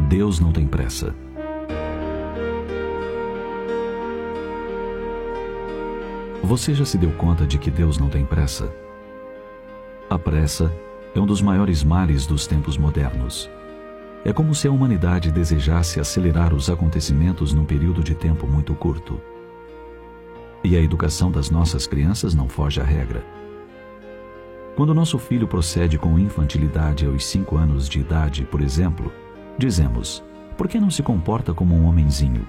Deus não tem pressa. Você já se deu conta de que Deus não tem pressa? A pressa é um dos maiores males dos tempos modernos. É como se a humanidade desejasse acelerar os acontecimentos num período de tempo muito curto. E a educação das nossas crianças não foge à regra. Quando nosso filho procede com infantilidade aos 5 anos de idade, por exemplo, dizemos: por que não se comporta como um homenzinho?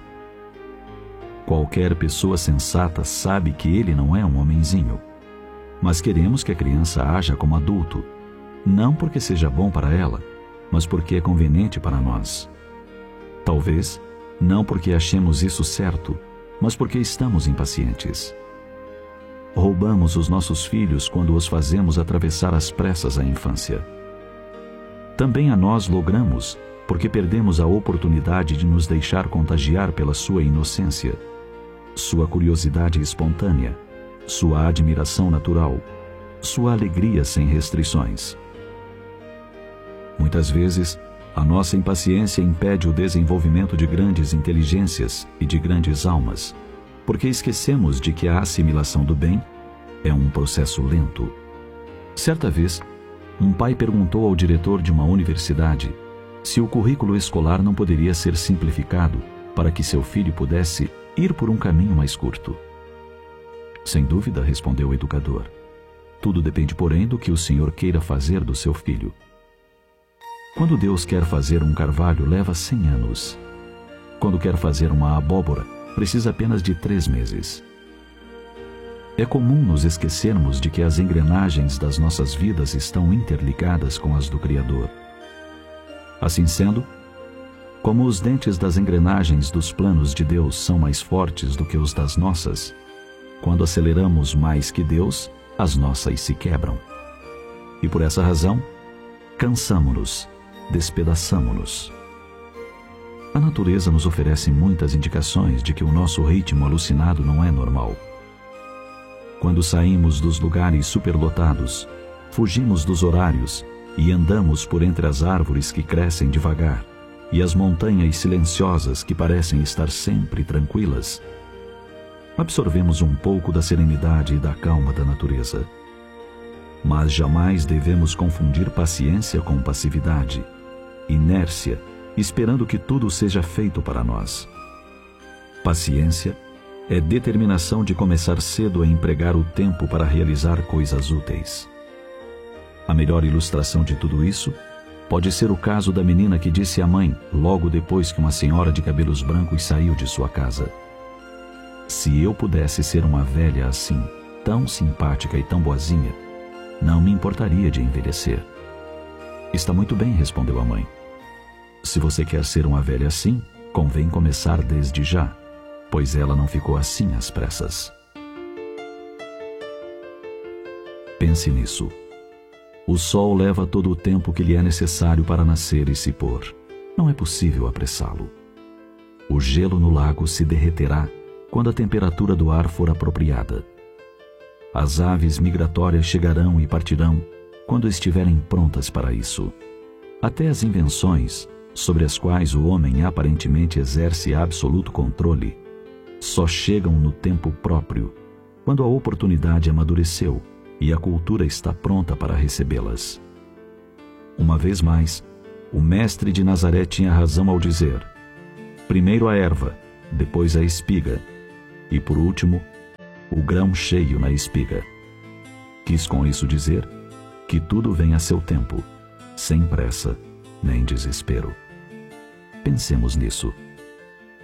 Qualquer pessoa sensata sabe que ele não é um homenzinho. Mas queremos que a criança haja como adulto, não porque seja bom para ela, mas porque é conveniente para nós. Talvez não porque achemos isso certo, mas porque estamos impacientes. Roubamos os nossos filhos quando os fazemos atravessar às pressas a infância. Também a nós logramos porque perdemos a oportunidade de nos deixar contagiar pela sua inocência, sua curiosidade espontânea, sua admiração natural, sua alegria sem restrições. Muitas vezes, a nossa impaciência impede o desenvolvimento de grandes inteligências e de grandes almas, porque esquecemos de que a assimilação do bem é um processo lento. Certa vez, um pai perguntou ao diretor de uma universidade se o currículo escolar não poderia ser simplificado para que seu filho pudesse ir por um caminho mais curto. Sem dúvida, respondeu o educador. Tudo depende, porém, do que o Senhor queira fazer do seu filho. Quando Deus quer fazer um carvalho, leva 100 anos. Quando quer fazer uma abóbora, precisa apenas de 3 meses. É comum nos esquecermos de que as engrenagens das nossas vidas estão interligadas com as do Criador. Assim sendo, como os dentes das engrenagens dos planos de Deus são mais fortes do que os das nossas, quando aceleramos mais que Deus, as nossas se quebram. E por essa razão, cansamo-nos, despedaçamo-nos. A natureza nos oferece muitas indicações de que o nosso ritmo alucinado não é normal. Quando saímos dos lugares superlotados, fugimos dos horários e andamos por entre as árvores que crescem devagar e as montanhas silenciosas que parecem estar sempre tranquilas, absorvemos um pouco da serenidade e da calma da natureza. Mas jamais devemos confundir paciência com passividade, inércia, esperando que tudo seja feito para nós. Paciência é determinação de começar cedo a empregar o tempo para realizar coisas úteis. A melhor ilustração de tudo isso pode ser o caso da menina que disse à mãe, logo depois que uma senhora de cabelos brancos saiu de sua casa: se eu pudesse ser uma velha assim, tão simpática e tão boazinha, não me importaria de envelhecer. Está muito bem, respondeu a mãe. Se você quer ser uma velha assim, convém começar desde já, pois ela não ficou assim às pressas. Pense nisso. O sol leva todo o tempo que lhe é necessário para nascer e se pôr. Não é possível apressá-lo. O gelo no lago se derreterá quando a temperatura do ar for apropriada. As aves migratórias chegarão e partirão quando estiverem prontas para isso. Até as invenções, sobre as quais o homem aparentemente exerce absoluto controle, só chegam no tempo próprio, quando a oportunidade amadureceu e a cultura está pronta para recebê-las. Uma vez mais, o mestre de Nazaré tinha razão ao dizer: primeiro a erva, depois a espiga, e por último, o grão cheio na espiga. Quis com isso dizer que tudo vem a seu tempo, sem pressa nem desespero. Pensemos nisso.